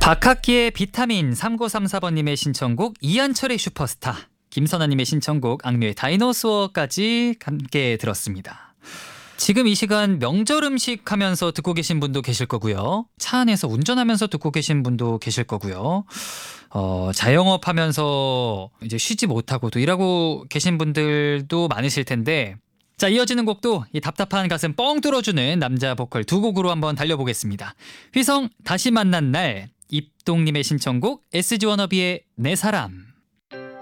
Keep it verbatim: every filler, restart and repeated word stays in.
박학기의 비타민 삼구삼사 번님의 신청곡 이한철의 슈퍼스타, 김선아님의 신청곡 악뮤의 다이노소어까지 함께 들었습니다. 지금 이 시간 명절 음식 하면서 듣고 계신 분도 계실 거고요. 차 안에서 운전하면서 듣고 계신 분도 계실 거고요. 어, 자영업 하면서 이제 쉬지 못하고 또 일하고 계신 분들도 많으실 텐데, 자, 이어지는 곡도 이 답답한 가슴 뻥 뚫어주는 남자 보컬 두 곡으로 한번 달려보겠습니다. 휘성 다시 만난 날, 입동님의 신청곡 에스지 워너비의 내 사람.